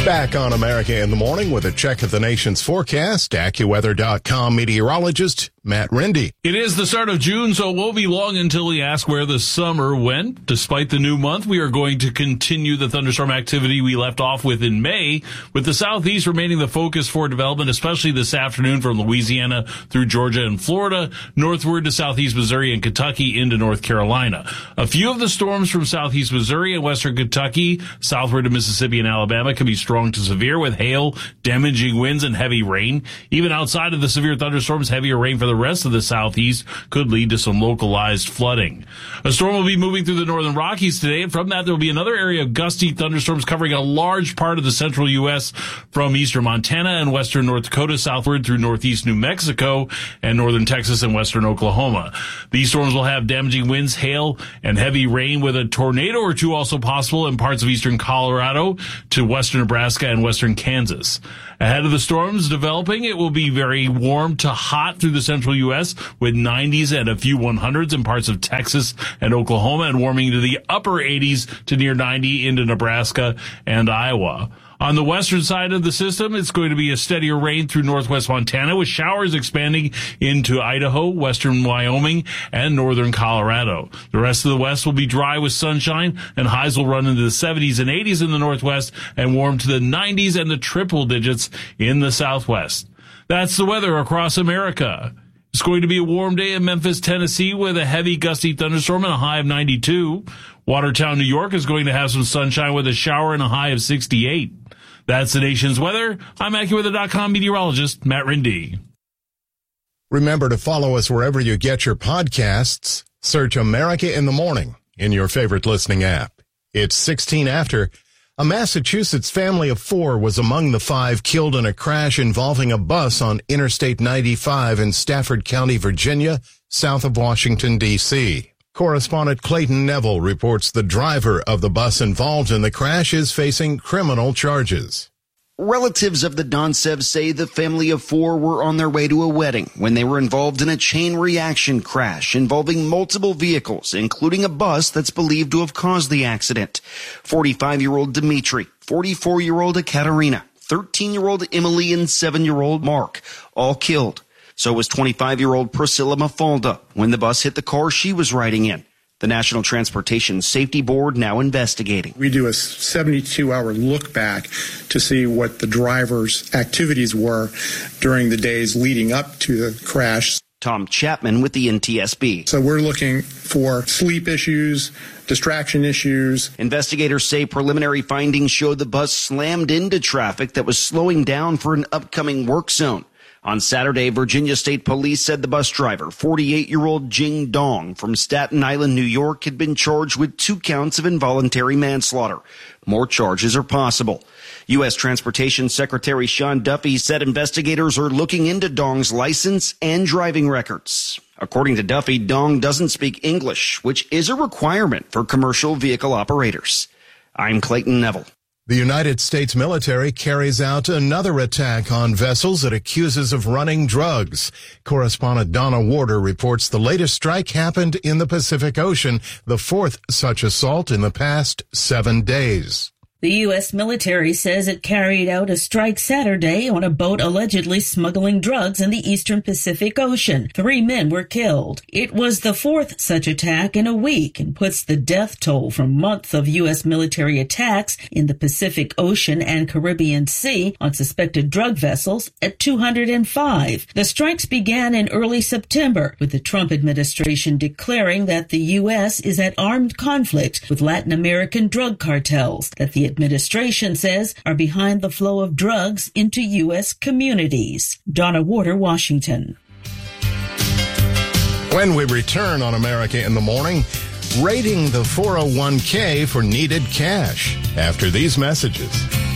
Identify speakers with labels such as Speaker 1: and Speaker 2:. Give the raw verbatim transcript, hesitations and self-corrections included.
Speaker 1: Back on America in the Morning with a check of the nation's forecast, AccuWeather dot com meteorologist Matt Rindy.
Speaker 2: It is the start of June, so it won't be long until we ask where the summer went. Despite the new month, we are going to continue the thunderstorm activity we left off with in May, with the southeast remaining the focus for development, especially this afternoon from Louisiana through Georgia and Florida, northward to southeast Missouri and Kentucky into North Carolina. A few of the storms from southeast Missouri and western Kentucky, southward to Mississippi and Alabama can be strong to severe with hail, damaging winds, and heavy rain. Even outside of the severe thunderstorms, heavier rain for the rest of the southeast could lead to some localized flooding. A storm will be moving through the northern Rockies today, and from that there will be another area of gusty thunderstorms covering a large part of the central U S from eastern Montana and western North Dakota southward through northeast New Mexico and northern Texas and western Oklahoma. These storms will have damaging winds, hail, and heavy rain with a tornado or two also possible in parts of eastern Colorado to western Nebraska and western Kansas. Ahead of the storms developing, it will be very warm to hot through the central U S with nineties and a few hundreds in parts of Texas and Oklahoma, and warming to the upper eighties to near ninety into Nebraska and Iowa. On the western side of the system, it's going to be a steadier rain through northwest Montana, with showers expanding into Idaho, western Wyoming, and northern Colorado. The rest of the west will be dry with sunshine, and highs will run into the seventies and eighties in the northwest and warm to the nineties and the triple digits in the southwest. That's the weather across America. It's going to be a warm day in Memphis, Tennessee, with a heavy gusty thunderstorm and a high of ninety-two. Watertown, New York is going to have some sunshine with a shower and a high of sixty-eight. That's the nation's weather. I'm AccuWeather dot com meteorologist Matt Rindy.
Speaker 1: Remember to follow us wherever you get your podcasts. Search America in the Morning in your favorite listening app. It's sixteen after. A Massachusetts family of four was among the five killed in a crash involving a bus on Interstate ninety-five in Stafford County, Virginia, south of Washington, D C Correspondent Clayton Neville reports the driver of the bus involved in the crash is facing criminal charges.
Speaker 3: Relatives of the Dontsev say the family of four were on their way to a wedding when they were involved in a chain reaction crash involving multiple vehicles, including a bus that's believed to have caused the accident. forty-five-year-old Dimitri, forty-four-year-old Ekaterina, thirteen-year-old Emily, and seven-year-old Mark, all killed. So was twenty-five-year-old Priscilla Mafalda when the bus hit the car she was riding in. The National Transportation Safety Board now investigating.
Speaker 4: We do a seventy-two hour look back to see what the driver's activities were during the days leading up to the crash.
Speaker 3: Tom Chapman with the N T S B.
Speaker 4: So we're looking for sleep issues, distraction issues.
Speaker 3: Investigators say preliminary findings show the bus slammed into traffic that was slowing down for an upcoming work zone. On Saturday, Virginia State Police said the bus driver, forty-eight-year-old Jing Dong from Staten Island, New York, had been charged with two counts of involuntary manslaughter. More charges are possible. U S Transportation Secretary Sean Duffy said investigators are looking into Dong's license and driving records. According to Duffy, Dong doesn't speak English, which is a requirement for commercial vehicle operators. I'm Clayton Neville.
Speaker 1: The United States military carries out another attack on vessels it accuses of running drugs. Correspondent Donna Warder reports the latest strike happened in the Pacific Ocean, the fourth such assault in the past seven days.
Speaker 5: The U S military says it carried out a strike Saturday on a boat allegedly smuggling drugs in the eastern Pacific Ocean. Three men were killed. It was the fourth such attack in a week and puts the death toll from months of U S military attacks in the Pacific Ocean and Caribbean Sea on suspected drug vessels at two hundred five. The strikes began in early September, with the Trump administration declaring that the U S is at armed conflict with Latin American drug cartels, that the administration says are behind the flow of drugs into U S communities. Donna Warder, Washington.
Speaker 1: When we return on America in the Morning, raiding the four oh one k for needed cash after these messages.